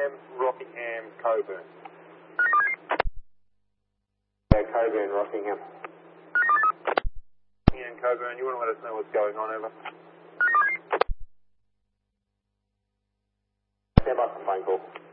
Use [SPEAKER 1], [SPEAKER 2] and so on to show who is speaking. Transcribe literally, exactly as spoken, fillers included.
[SPEAKER 1] Rockingham, Rockingham, Coburn.
[SPEAKER 2] Yeah, Coburn, Rockingham.
[SPEAKER 1] Rockingham, Coburn, you want to let us know what's going on, over?
[SPEAKER 2] Stand by for phone call.